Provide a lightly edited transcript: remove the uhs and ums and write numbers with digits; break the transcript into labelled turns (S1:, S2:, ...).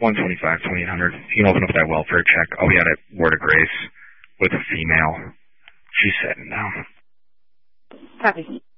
S1: 125, 2800. You can open up that welfare check. I'll be out at Word of Grace with a female. She's sitting down.
S2: Copy.